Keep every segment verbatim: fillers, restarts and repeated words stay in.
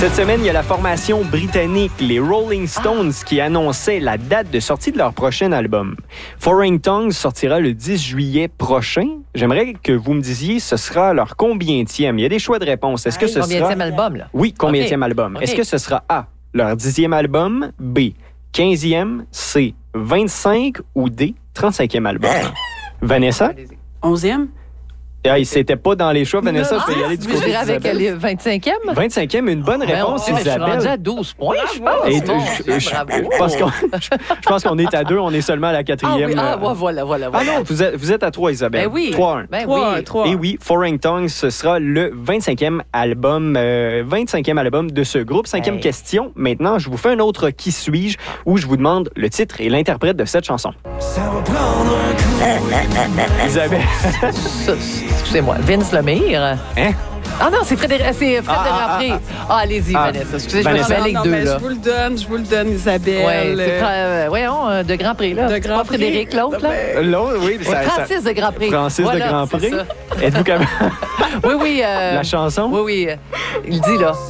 Cette semaine, il y a la formation britannique, les Rolling Stones, qui annonçait la date de sortie de leur prochain album. Foreign Tongues sortira le dix juillet prochain. J'aimerais que vous me disiez, ce sera leur combientième? Il y a des choix de réponse. Est-ce que ce sera... Combientième album, là? Oui, combientième okay. album. Okay. Est-ce que ce sera A, leur dixième album, B, quinzième, C, vingt-cinq ou D, trente-cinquième album? Vanessa? onzième? Ah, c'était pas dans les choix, Vanessa. Je peux y aller du côté avec d'Isabelle. le vingt-cinquième? vingt-cinquième, une bonne réponse, ben, Isabelle. Je suis rendue à douze points, je pense. Et bon, je, je, je, pense qu'on, je, je pense qu'on est à deux, on est seulement à la quatrième. Ah, oui, ah voilà, voilà, voilà. Ah non, vous êtes, vous êtes à trois, Isabelle. Ben oui. trois un. Ben trois, oui. trois. Et oui, Foreign Tongues, ce sera le vingt-cinquième album, euh, vingt-cinquième album de ce groupe. Cinquième hey. question. Maintenant, je vous fais un autre Qui suis-je, où je vous demande le titre et l'interprète de cette chanson. Ça va prendre un coup. Isabelle. Excusez-moi, Vince Lemire. Hein? Ah non, c'est Frédéric, c'est Fred ah, de Rapré. Ah, ah, ah, allez-y, ah, Vanessa. Excusez, Vanessa. je me suis non, avec non, deux, là. Je vous le donne, je vous le donne, Isabelle. Ouais, c'est, euh, voyons, euh, de Grand Prix, là. De c'est Grand pas Frédéric, Prix. l'autre, là? L'autre, oui. Ouais, Ça, Francis ça... de Grand Prix. Francis voilà, de Grand Prix. Êtes-vous capable? Oui, oui. Euh... La chanson? Oui, oui. Il dit, là.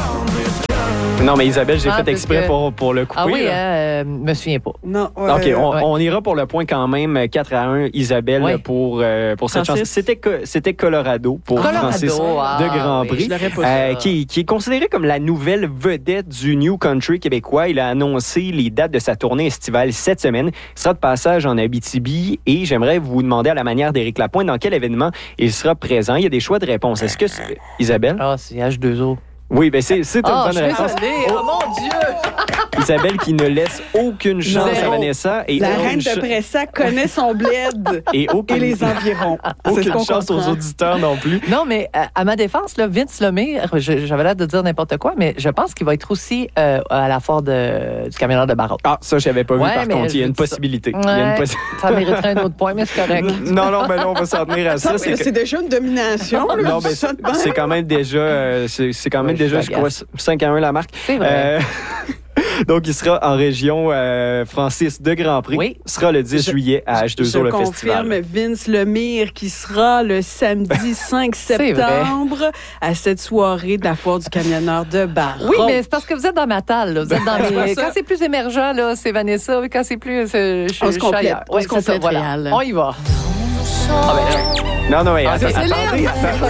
Non, mais Isabelle, j'ai ah, fait exprès que... pour, pour le couper. Ah oui, je euh, me souviens pas. Non, ouais, OK, on, ouais. on ira pour le point quand même, quatre à un, Isabelle, ouais. pour, euh, pour cette Francis. chanson. C'était, c'était Colorado pour Colorado, Francis ah, de Grand Prix, oui, euh, qui, qui est considéré comme la nouvelle vedette du New Country québécois. Il a annoncé les dates de sa tournée estivale cette semaine. Il sera de passage en Abitibi et j'aimerais vous demander à la manière d'Éric Lapointe dans quel événement il sera présent. Il y a des choix de réponse. Est-ce que, c'est... Isabelle? Ah, c'est H deux O. Oui, bien c'est, c'est une oh, bonne réponse. Oh, oh mon Dieu! Isabelle qui ne laisse aucune chance Zéro. à Vanessa. Et la aucune reine ch- de Pressac connaît son bled et, aucune... et les environs. Aucune C'est ce qu'on chance comprend. aux auditeurs non plus. Non, mais euh, à ma défense, là, Vince Lemire, je, j'avais l'air de dire n'importe quoi, mais je pense qu'il va être aussi euh, à la foire de, du camionneur de Barreau. Ah, ça, je n'avais pas ouais, vu, par contre. Il y a une possibilité. Ouais, Il y a une possi... ça mériterait un autre point, mais c'est correct. Non, non, mais là, on va s'en tenir à ça. Non, c'est, mais que... c'est déjà une domination. Là, non, mais c'est, c'est quand même déjà, euh, c'est, c'est quand même ouais, déjà, je je crois, cinq à un la marque. C'est vrai. Euh... Donc, il sera en région euh, Francis de Grand Prix. Oui. Sera le dix juillet à H deux O, le festival. Je confirme Vince Lemire qui sera le samedi cinq septembre à cette soirée de la foire du camionneur de Barreau. Oui, mais c'est parce que vous êtes dans ma talle. Là. Vous êtes dans mes... Quand c'est plus émergent, là, c'est Vanessa. Quand c'est plus... C'est... Je, on je se complète. ailleurs. On ouais, se complète, ça, voilà. réel. On y va. Ah, ben, non, non, mais ah, attends, c'est attendez.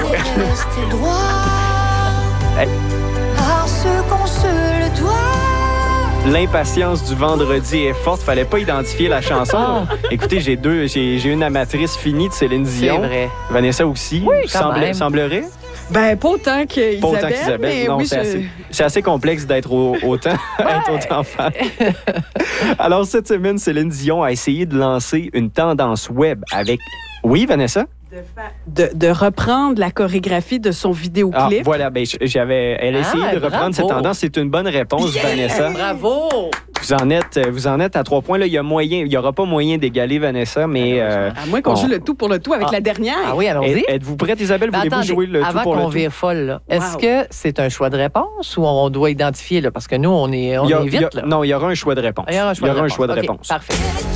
Hey. Parce qu'on se le doit. L'impatience du vendredi est forte. Fallait pas identifier la chanson. Écoutez, j'ai deux, j'ai, j'ai une amatrice finie de Céline Dion. C'est vrai. Vanessa aussi. Oui, quand Semble, même. Semblerait. Ben, pas autant qu'Isabelle. Pas autant qu'Isabelle. Mais non, oui, c'est, je... assez, c'est assez complexe d'être au, autant, être autant fan. Alors, cette semaine, Céline Dion a essayé de lancer une tendance web avec... Oui, Vanessa? De, de reprendre la chorégraphie de son vidéoclip. Ah, voilà, ben, j'avais, elle a essayé ah, de reprendre bravo. cette tendance. C'est une bonne réponse, Yeah! Vanessa. Bravo! Vous en êtes, vous en êtes à trois points. Là, il y a moyen, il y aura pas moyen d'égaler Vanessa, mais euh, À moins qu'on on... joue le tout pour le tout avec ah. la dernière. Ah oui, allons-y. Êtes-vous prête, Isabelle? Mais Voulez-vous attendez, jouer le avant tout pour qu'on le tout? vire folle, là, Wow. est-ce que c'est un choix de réponse ou on doit identifier? Là, parce que nous, on est, on Il y a- est il y vite. a- Là. Non, il y aura un choix de réponse. Il y aura un choix, il y de, aura un réponse. choix de OK, réponse. Parfait.